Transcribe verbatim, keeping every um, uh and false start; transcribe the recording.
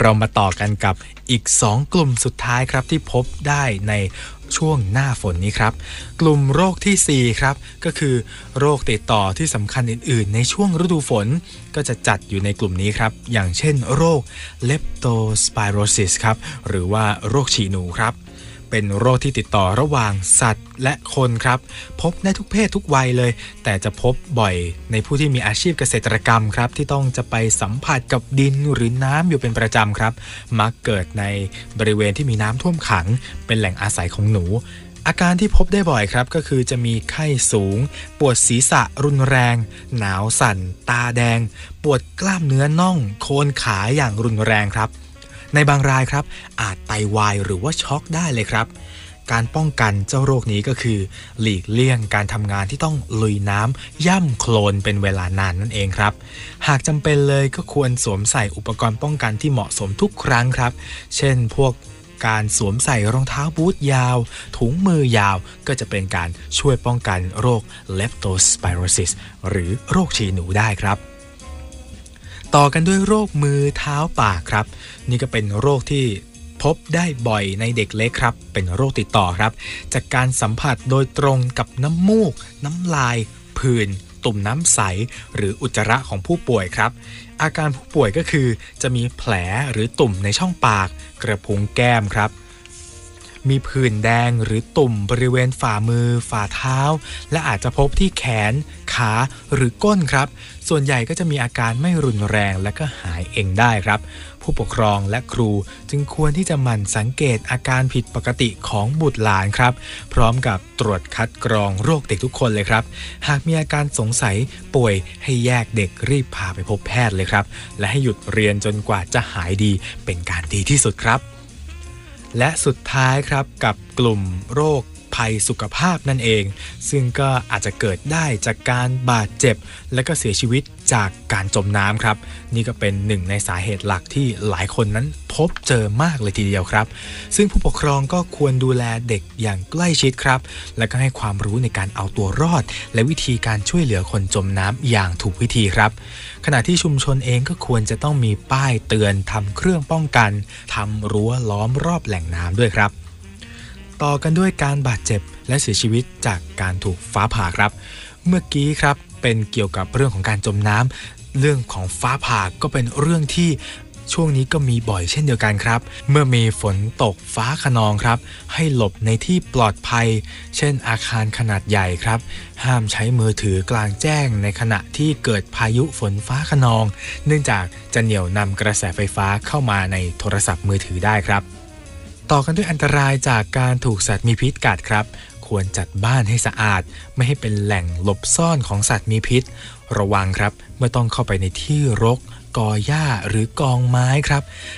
เรามาต่อกันกับอีกสองกลุ่มสุดท้ายครับที่พบได้ในช่วงหน้าฝนนี้ครับกลุ่มโรคที่สี่ครับก็คือโรคติดต่อที่สำคัญอื่นๆในช่วงฤดูฝนก็จะจัดอยู่ในกลุ่มนี้ครับอย่างเช่นโรค Leptospirosis ครับหรือว่าโรคฉี่หนูครับเป็นโรคที่ติดต่อระหว่างสัตว์และคนครับพบในทุกเพศทุกวัยเลยแต่จะพบบ่อยในผู้ที่มีอาชีพเกษตรกรรมครับที่ต้องจะไปสัมผัสกับดินหรือน้ำอยู่เป็นประจำครับมักเกิดในบริเวณที่มีน้ำท่วมขังเป็นแหล่งอาศัยของหนูอาการที่พบได้บ่อยครับก็คือจะมีไข้สูงปวดศีรษะรุนแรงหนาวสั่นตาแดงปวดกล้ามเนื้อน่องโคนขาอย่างรุนแรงครับในบางรายครับอาจไตวายหรือว่าช็อกได้เลยครับการป้องกันเจ้าโรคนี้ก็คือหลีกเลี่ยงการทำงานที่ต้องลุยน้ำย่ำโคลนเป็นเวลานานนั่นเองครับหากจำเป็นเลยก็ควรสวมใส่อุปกรณ์ป้องกันที่เหมาะสมทุกครั้งครับเช่นพวกการสวมใส่รองเท้าบูทยาวถุงมือยาวก็จะเป็นการช่วยป้องกันโรค Leptospirosis หรือโรคฉี่หนูได้ครับต่อกันด้วยโรคมือเท้าปากครับนี่ก็เป็นโรคที่พบได้บ่อยในเด็กเล็กครับเป็นโรคติดต่อครับจากการสัมผัสโดยตรงกับน้ำมูกน้ำลายผื่นตุ่มน้ำใสหรืออุจจาระของผู้ป่วยครับอาการผู้ป่วยก็คือจะมีแผลหรือตุ่มในช่องปากกระพุ้งแก้มครับมีผื่นแดงหรือตุ่มบริเวณฝ่ามือฝ่าเท้าและอาจจะพบที่แขนขาหรือก้นครับส่วนใหญ่ก็จะมีอาการไม่รุนแรงและก็หายเองได้ครับผู้ปกครองและครูจึงควรที่จะหมั่นสังเกตอาการผิดปกติของบุตรหลานครับพร้อมกับตรวจคัดกรองโรคเด็กทุกคนเลยครับหากมีอาการสงสัยป่วยให้แยกเด็กรีบพาไปพบแพทย์เลยครับและให้หยุดเรียนจนกว่าจะหายดีเป็นการดีที่สุดครับและสุดท้ายครับกับกลุ่มโรคภัยสุขภาพนั่นเองซึ่งก็อาจจะเกิดได้จากการบาดเจ็บและก็เสียชีวิตจากการจมน้ำครับนี่ก็เป็นหนึ่งในสาเหตุหลักที่หลายคนนั้นพบเจอมากเลยทีเดียวครับซึ่งผู้ปกครองก็ควรดูแลเด็กอย่างใกล้ชิดครับและก็ให้ความรู้ในการเอาตัวรอดและวิธีการช่วยเหลือคนจมน้ำอย่างถูกวิธีครับขณะที่ชุมชนเองก็ควรจะต้องมีป้ายเตือนทำเครื่องป้องกันทำรั้วล้อมรอบแหล่งน้ำด้วยครับต่อกันด้วยการบาดเจ็บและเสียชีวิตจากการถูกฟ้าผ่าครับเมื่อกี้ครับเป็นเกี่ยวกับเรื่องของการจมน้ำเรื่องของฟ้าผ่าก็เป็นเรื่องที่ช่วงนี้ก็มีบ่อยเช่นเดียวกันครับเมื่อมีฝนตกฟ้าคะนองครับให้หลบในที่ปลอดภัยเช่นอาคารขนาดใหญ่ครับห้ามใช้มือถือกลางแจ้งในขณะที่เกิดพายุฝนฟ้าคะนองเนื่องจากจะเหนี่ยวนำกระแสไฟฟ้าเข้ามาในโทรศัพท์มือถือได้ครับต่อกันด้วยอันตรายจากการถูกสัตว์มีพิษกัดครับควรจัดบ้านให้สะอาดไม่ให้เป็นแหล่งหลบซ่อนของสัตว์มีพิษระวังครับเมื่อต้องเข้าไปในที่รกกอหญ้าหรือกองไม้ครับ